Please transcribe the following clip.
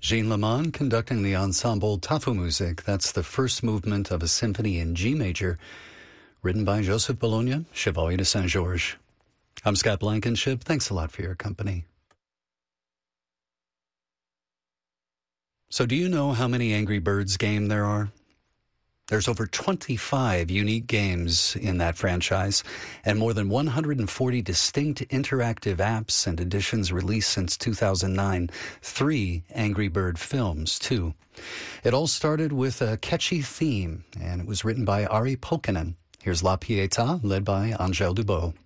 Jean Lemon conducting the ensemble Tafu Music. That's the first movement of a symphony in G major, written by Joseph Bologna, Chevalier de Saint-Georges. I'm Scott Blankenship. Thanks a lot for your company. So do you know how many Angry Birds games there are? There's over 25 unique games in that franchise and more than 140 distinct interactive apps and editions released since 2009. 3 Angry Bird films, too. It all started with a catchy theme, and it was written by Ari Pulkkinen. Here's La Pietà, led by Angèle Dubos.